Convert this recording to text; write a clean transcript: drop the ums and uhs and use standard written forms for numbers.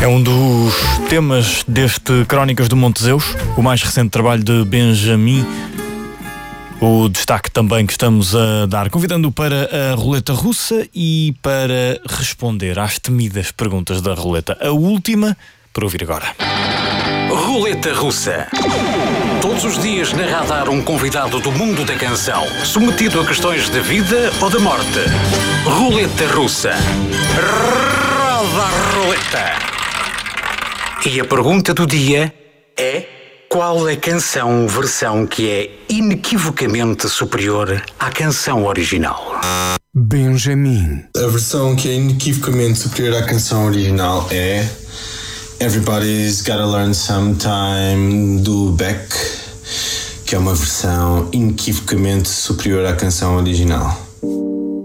É um dos temas deste Crónicas do Monte Zeus, o mais recente trabalho de Benjamin. O destaque também que estamos a dar, convidando-o para a roleta russa e para responder às temidas perguntas da roleta. A última, para ouvir agora. Roleta Russa. Todos os dias na Radar um convidado do mundo da canção, submetido a questões de vida ou de morte. Roleta Russa. Roda a roleta. E a pergunta do dia é: qual a canção versão que é inequivocamente superior à canção original? Benjamin. A versão que é inequivocamente superior à canção original é Everybody's Gotta Learn Sometime, do Beck, que é uma versão inequivocamente superior à canção original.